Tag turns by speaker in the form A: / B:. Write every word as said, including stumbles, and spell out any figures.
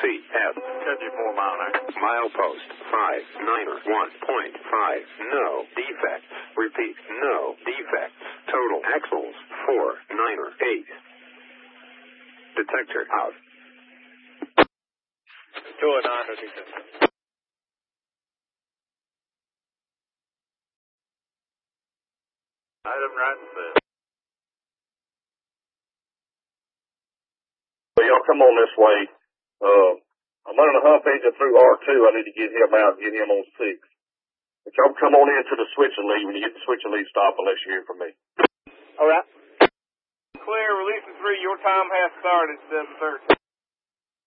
A: F.
B: fifty-four mile an hour.
A: Milepost five niner one point five. No defects. Repeat, no defects. Total axles four niner eight. Detector out.
B: Two and nine to detector. Item right and set.
C: Well, y'all come on this way. Uh, I'm running a hump engine through R two. I need to get him out and get him on six. But y'all come on into the switch and leave. When you get the switch and leave, stop unless you hear from me.
B: All right. Clear, releasing three. Your time has started, seven thirty.